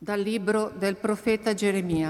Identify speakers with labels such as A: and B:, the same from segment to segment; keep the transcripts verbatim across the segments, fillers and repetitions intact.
A: Dal libro del profeta Geremia.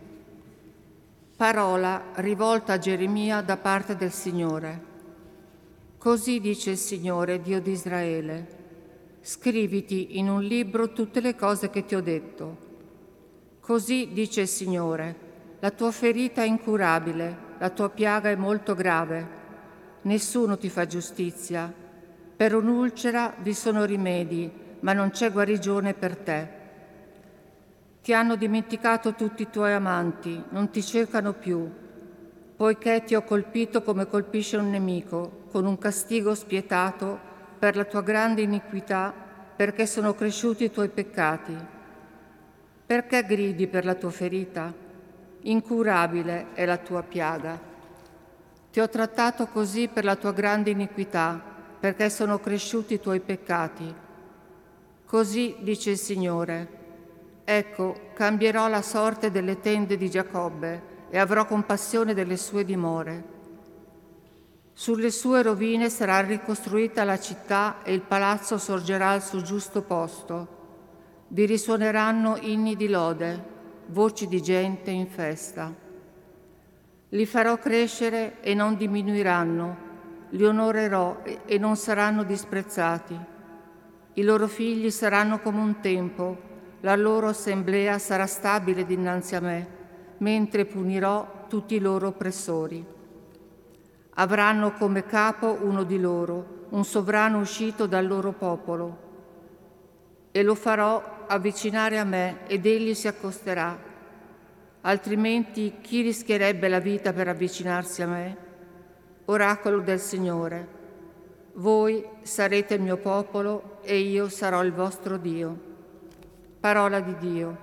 A: Parola rivolta a Geremia da parte del Signore. Così dice il Signore, Dio di Israele: scriviti in un libro tutte le cose che ti ho detto. Così dice il Signore: la tua ferita è incurabile, la tua piaga è molto grave. Nessuno ti fa giustizia. Per un'ulcera vi sono rimedi, ma non c'è guarigione per te. Ti hanno dimenticato tutti i tuoi amanti, non ti cercano più, poiché ti ho colpito come colpisce un nemico, con un castigo spietato per la tua grande iniquità, perché sono cresciuti i tuoi peccati. Perché gridi per la tua ferita? Incurabile è la tua piaga. Ti ho trattato così per la tua grande iniquità, perché sono cresciuti i tuoi peccati. Così dice il Signore: ecco, cambierò la sorte delle tende di Giacobbe e avrò compassione delle sue dimore. Sulle sue rovine sarà ricostruita la città e il palazzo sorgerà al suo giusto posto. Vi risuoneranno inni di lode, voci di gente in festa. Li farò crescere e non diminuiranno, li onorerò e non saranno disprezzati. I loro figli saranno come un tempo, la loro assemblea sarà stabile dinanzi a me, mentre punirò tutti i loro oppressori. Avranno come capo uno di loro, un sovrano uscito dal loro popolo. E lo farò avvicinare a me ed egli si accosterà. Altrimenti chi rischierebbe la vita per avvicinarsi a me? Oracolo del Signore: voi sarete il mio popolo e io sarò il vostro Dio. Parola di Dio.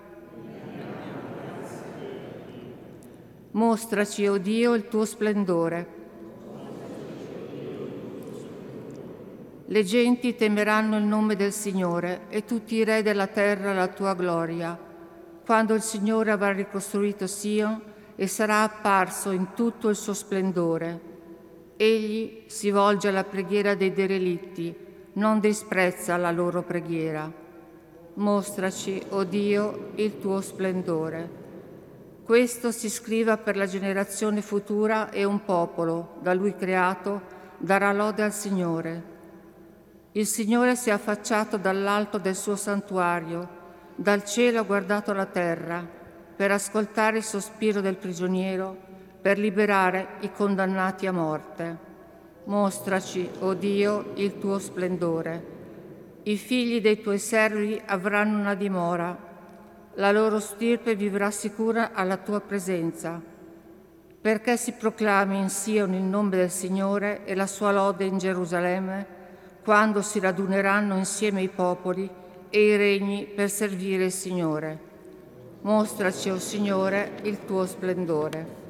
A: Mostraci, o Dio, il tuo splendore. Le genti temeranno il nome del Signore e tutti i re della terra la tua gloria, quando il Signore avrà ricostruito Sion e sarà apparso in tutto il suo splendore. Egli si volge alla preghiera dei derelitti, non disprezza la loro preghiera. Mostraci, o Dio, il tuo splendore. Questo si scriva per la generazione futura e un popolo, da lui creato, darà lode al Signore. Il Signore si è affacciato dall'alto del suo santuario, dal cielo ha guardato la terra, per ascoltare il sospiro del prigioniero, per liberare i condannati a morte. Mostraci, o Dio, il tuo splendore. I figli dei tuoi servi avranno una dimora, la loro stirpe vivrà sicura alla tua presenza, perché si proclami in Sion il nome del Signore e la sua lode in Gerusalemme, quando si raduneranno insieme i popoli e i regni per servire il Signore. Mostraci, o Signore, il tuo splendore.